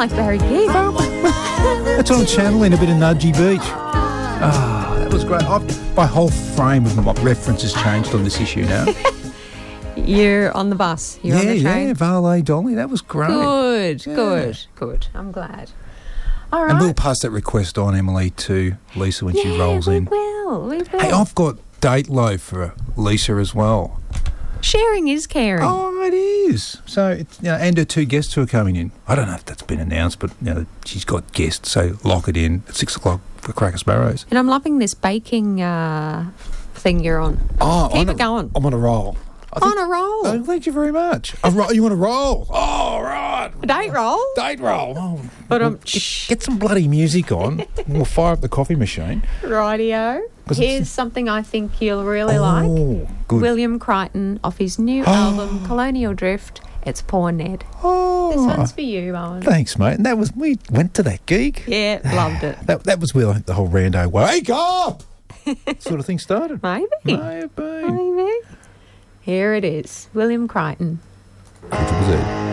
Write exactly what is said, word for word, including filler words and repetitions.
like Barry Gibb. That's what I'm channeling, a bit of Nudgy Beach. Ah, that was great. I've, my whole frame of my reference has changed on this issue now. You're on the bus. You're yeah, on the train. yeah, Valet Dolly. That was great. Good, Yeah. good, good. I'm glad. All right. And we'll pass that request on, Emily, to Lisa when yeah, she rolls we in. will. We will. Hey, I've got date low for Lisa as well. Sharing is caring. Oh, it is. So, it's, you know, and her two guests who are coming in. I don't know if that's been announced, but you know, she's got guests, so lock it in at six o'clock for Cracker Sparrows. And I'm loving this baking uh, thing you're on. Oh, Keep on it a- going. I'm on a roll. I think- On a roll. Oh, thank you very much. A ro- you want a roll? Oh, right. A date roll. Date roll. Oh, But um, get, get some bloody music on. We'll fire up the coffee machine. rightio. 'Cause Here's it's- something I think you'll really Oh, like. good. William Crichton off his new album Colonial Drift. It's Poor Ned. Oh, This one's for you, Owen. thanks, mate. And that was we went to that gig. Yeah, loved it. That that was where the whole rando wake up sort of thing started. Maybe. May have been. Maybe. Here it is. William Crichton. Triple Z.